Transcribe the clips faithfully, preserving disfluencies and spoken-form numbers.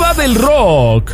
diva del rock.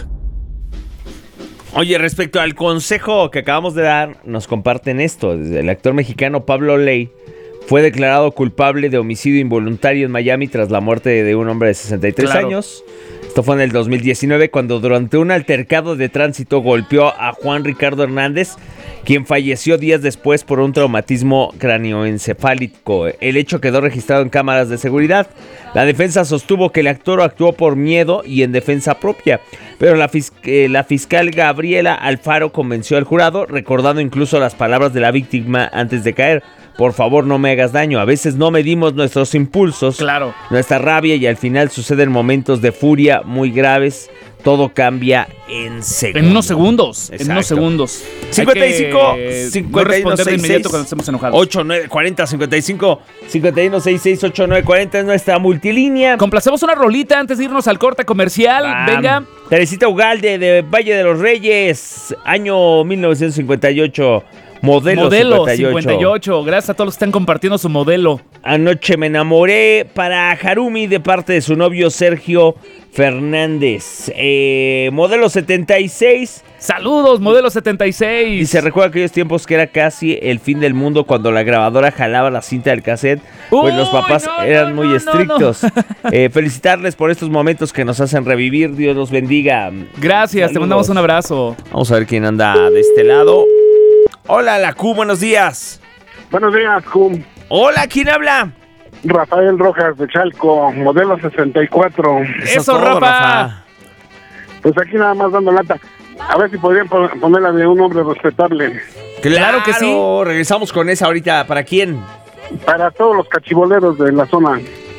Oye, respecto al consejo que acabamos de dar, nos comparten esto. El actor mexicano Pablo Ley fue declarado culpable de homicidio involuntario en Miami tras la muerte de un hombre de sesenta y tres Claro. años. Esto fue en el dos mil diecinueve, cuando durante un altercado de tránsito golpeó a Juan Ricardo Hernández, quien falleció días después por un traumatismo cráneoencefálico. El hecho quedó registrado en cámaras de seguridad. La defensa sostuvo que el actor actuó por miedo y en defensa propia, pero la, fis- eh, la fiscal Gabriela Alfaro convenció al jurado, recordando incluso las palabras de la víctima antes de caer. Por favor, no me hagas daño. A veces no medimos nuestros impulsos, Claro. nuestra rabia, y al final suceden momentos de furia muy graves. Todo cambia en segundos. En unos segundos. Exacto. En unos segundos. cincuenta y cinco, Hay que cincuenta y uno, no responder de sesenta y inmediato seis, cuando estemos enojados. ocho nueve cuarenta, cincuenta y cinco, cincuenta y uno, sesenta y seis, ocho nueve cuarenta es nuestra multilínea. Complacemos una rolita antes de irnos al corte comercial. Bam. Venga. Teresita Ugalde de Valle de los Reyes, año mil novecientos cincuenta y ocho. Modelo, Modelo cincuenta y ocho. cincuenta y ocho. Gracias a todos los que están compartiendo su modelo. Anoche me enamoré para Harumi de parte de su novio Sergio Fernández. Eh, modelo setenta y seis. Saludos, modelo setenta y seis. Y se recuerda aquellos tiempos que era casi el fin del mundo cuando la grabadora jalaba la cinta del cassette. Pues Uy, los papás no, eran no, muy no, estrictos. no, Eh, felicitarles por estos momentos que nos hacen revivir. Dios los bendiga. Gracias, te Saludos. mandamos un abrazo. Vamos a ver quién anda de este lado. Hola, la Q, buenos días. Buenos días, Cum. Hola, ¿quién habla? Rafael Rojas de Chalco, modelo sesenta y cuatro. Eso, es todo, Rafa. Pues aquí nada más dando lata. A ver si podrían pon- ponerla de un hombre respetable. Claro que sí. Regresamos con esa ahorita. ¿Para quién? Para todos los cachiboleros de la zona.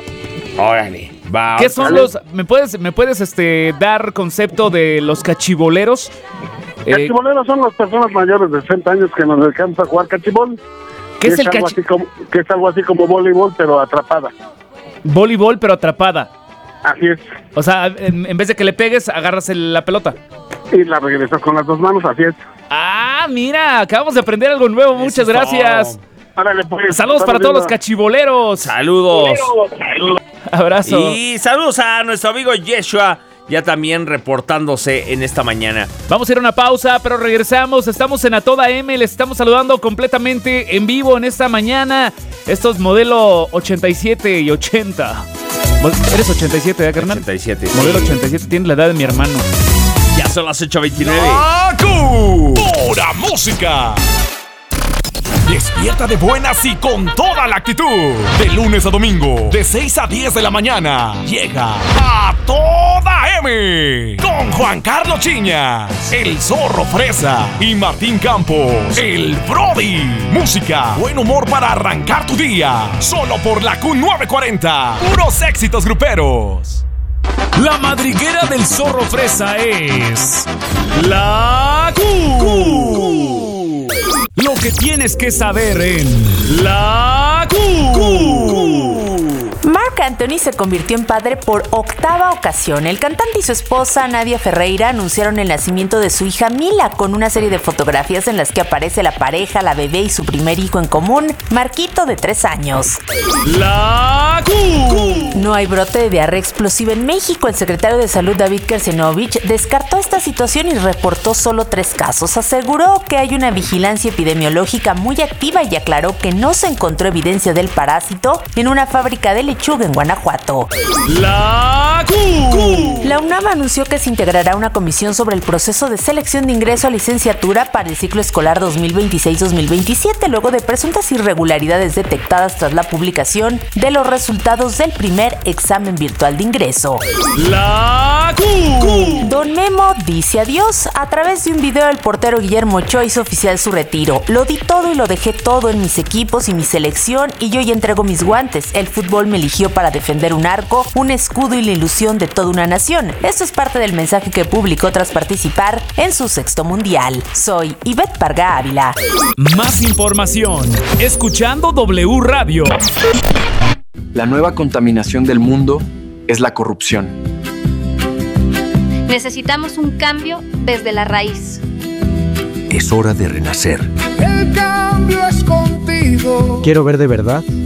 Órale, va. ¿Qué son Vale. los...? ¿Me puedes, me puedes este, dar concepto de los cachiboleros? Eh, Cachiboleros son las personas mayores de sesenta años que nos dedicamos a jugar cachibol. ¿Qué es el algo cachi- así como, que es algo así como voleibol, pero atrapada. Voleibol, pero atrapada. Así es. O sea, en, en vez de que le pegues, agarras el- la pelota. Y la regresas con las dos manos, así es. Ah, mira, acabamos de aprender algo nuevo. Muchas Eso. gracias. Árale, pues. Saludos para todos los cachiboleros. Saludos. Abrazo. Y saludos a nuestro amigo Yeshua, ya también reportándose en esta mañana. Vamos a ir a una pausa, pero regresamos. Estamos en A Toda M. Les estamos saludando completamente en vivo en esta mañana. Estos modelo ochenta y siete y ochenta. ¿Eres ochenta y siete, eh, carnal? ochenta y siete. Modelo ochenta y siete, tiene la edad de mi hermano. Ya son las ocho veintinueve. ¡Acu! ¡Pura música! Despierta de buenas y con toda la actitud. De lunes a domingo, de seis a diez de la mañana, llega A Toda M. Con Juan Carlos Chiñas, El Zorro Fresa y Martín Campos, El Brody. Música, buen humor para arrancar tu día. Solo por la Q novecientos cuarenta. Puros éxitos gruperos. La madriguera del Zorro Fresa es... La Q. Lo que tienes que saber en La Q. Marc Anthony se convirtió en padre por octava ocasión. El cantante y su esposa Nadia Ferreira anunciaron el nacimiento de su hija Mila con una serie de fotografías en las que aparece la pareja, la bebé y su primer hijo en común, Marquito de tres años. La Q. No hay brote de diarrea explosiva en México. El secretario de Salud David Kersenovich descartó esta situación y reportó solo tres casos. Aseguró que hay una vigilancia epidemiológica muy activa y aclaró que no se encontró evidencia del parásito en una fábrica de lechuga en Guanajuato. La Q. La UNAM anunció que se integrará una comisión sobre el proceso de selección de ingreso a licenciatura para el ciclo escolar dos mil veintiséis dos mil veintisiete, luego de presuntas irregularidades detectadas tras la publicación de los resultados del primer examen virtual de ingreso. La Q. Don Memo dice adiós. A través de un video, el portero Guillermo Ochoa hizo oficial su retiro. Lo di todo y lo dejé todo en mis equipos y mi selección, y hoy entrego mis guantes. El fútbol me eligió para defender un arco, un escudo y la ilusión de toda una nación. Esto es parte del mensaje que publicó tras participar en su sexto mundial. Soy Ivette Parga Ávila. Más información escuchando W Radio. La nueva contaminación del mundo es la corrupción. Necesitamos un cambio desde la raíz. Es hora de renacer. El cambio es contigo. Quiero ver de verdad